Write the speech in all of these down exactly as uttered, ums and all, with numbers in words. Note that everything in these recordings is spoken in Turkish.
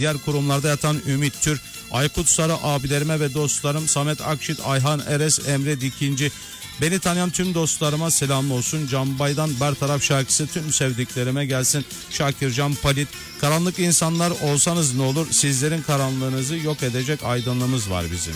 Diğer kurumlarda yatan Ümit Tür, Aykut Sarı abilerime ve dostlarım Samet Akşit, Ayhan Eres, Emre Dikinci. Beni tanıyan tüm dostlarıma selam olsun. Can Bay'dan Bertaraf şarkısı tüm sevdiklerime gelsin. Şakircan Palit, karanlık insanlar olsanız ne olur? Sizlerin karanlığınızı yok edecek aydınlığımız var bizim.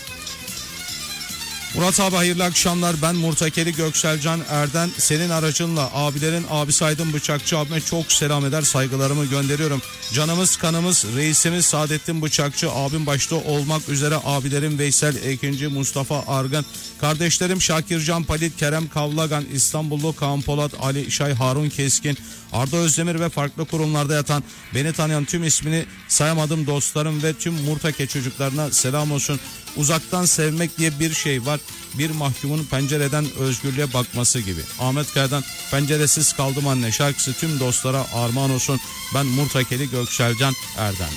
Murat abi hayırlı akşamlar. Ben Murtakeli Gökselcan Erden. Senin aracınla abilerin abisi Aydın Bıçakçı abime çok selam eder, saygılarımı gönderiyorum. Canımız kanımız reisimiz Saadettin Bıçakçı abim başta olmak üzere abilerim Veysel Ekinci, Mustafa Argın, kardeşlerim Şakircan Palit, Kerem Kavlagan, İstanbullu Kaan Polat, Ali Şay, Harun Keskin, Arda Özdemir ve farklı kurumlarda yatan beni tanıyan tüm ismini sayamadığım dostlarım ve tüm Murtake çocuklarına selam olsun. Uzaktan sevmek diye bir şey var. Bir mahkumun pencereden özgürlüğe bakması gibi. Ahmet Kaya'dan Penceresiz Kaldım Anne şarkısı tüm dostlara armağan olsun. Ben Murtakeli Gökselcan Erden.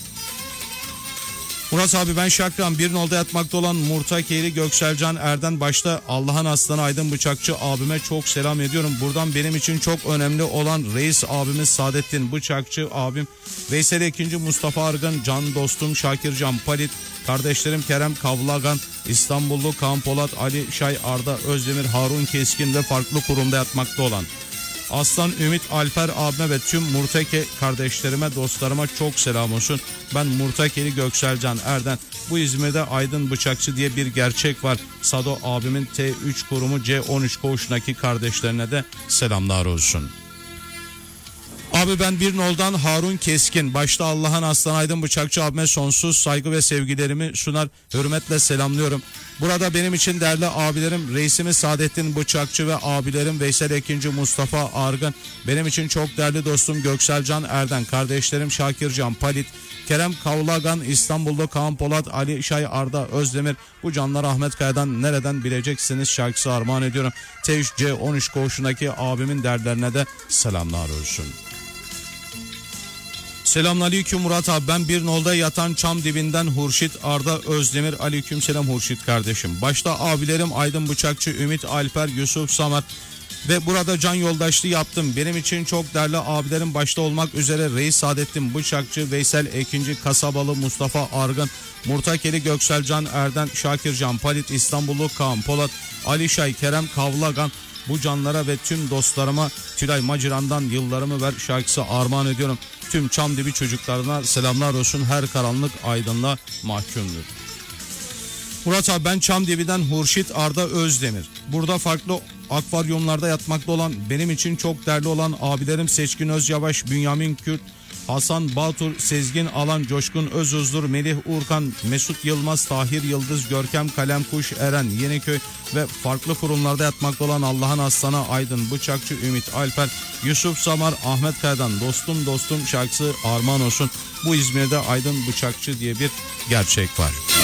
Murat abi ben Şakran bir nolda yatmakta olan Murtakeli Gökselcan Erden başta Allah'ın aslanı Aydın Bıçakçı abime çok selam ediyorum. Buradan benim için çok önemli olan reis abimiz Saadettin Bıçakçı abim, Veysel Ekinci, Mustafa Argın, can dostum Şakircan Palit, kardeşlerim Kerem Kavlagan, İstanbullu Kaan Polat, Ali Şay, Arda Özdemir, Harun Keskin ve farklı kurumda yatmakta olan Aslan Ümit Alper abime ve tüm Murtake kardeşlerime, dostlarıma çok selam olsun. Ben Murtakeli Gökselcan Erden. Bu İzmir'de Aydın Bıçakçı diye bir gerçek var. Sado abimin T üç kurumu C on üç koğuşundaki kardeşlerine de selamlar olsun. Abi ben bir noldan Harun Keskin. Başta Allah'ın aslanı Aydın Bıçakçı abime sonsuz saygı ve sevgilerimi sunar, hürmetle selamlıyorum. Burada benim için değerli abilerim reisimiz Saadettin Bıçakçı ve abilerim Veysel Ekinci, Mustafa Argın. Benim için çok değerli dostum Gökselcan Erden. Kardeşlerim Şakircan Palit, Kerem Kavlagan, İstanbullu Kaan Polat, Ali Şay, Arda Özdemir. Bu canlar Ahmet Kaya'dan nereden bileceksiniz şarkısı armağan ediyorum. T üç C on üç koğuşundaki abimin derlerine de selamlar olsun. Selamünaleyküm Murat abi, ben bir nolda yatan çam dibinden Hurşit Arda Özdemir. Aleyküm selam Hurşit kardeşim. Başta abilerim Aydın Bıçakçı, Ümit Alper, Yusuf Samat ve burada can yoldaşlığı yaptım. Benim için çok değerli abilerim başta olmak üzere Reis Saadettin Bıçakçı, Veysel Ekinci, Kasabalı Mustafa Argın, Murtakeli Gökselcan Erden, Şakircan Palit, İstanbullu Kaan Polat, Ali Şay, Kerem Kavlagan. Bu canlara ve tüm dostlarıma Tülay Maciran'dan Yıllarımı Ver şarkısı armağan ediyorum. Tüm Çamdibi çocuklarına selamlar olsun. Her karanlık aydınlığa mahkumdur. Murat abi ben Çamdibi'den Hurşit Arda Özdemir. Burada farklı akvaryumlarda yatmakta olan benim için çok değerli olan abilerim Seçkin Özyavaş, Bünyamin Kürt, Hasan Batur, Sezgin Alan, Coşkun Özuzdur, Melih Urkan, Mesut Yılmaz, Tahir Yıldız, Görkem Kalemkuş, Eren Yeniköy ve farklı kurumlarda yatmakta olan Allah'ın aslanı Aydın Bıçakçı, Ümit Alper, Yusuf Samar, Ahmet Kaya'dan dostum dostum şarkısı armağan olsun. Bu İzmir'de Aydın Bıçakçı diye bir gerçek var.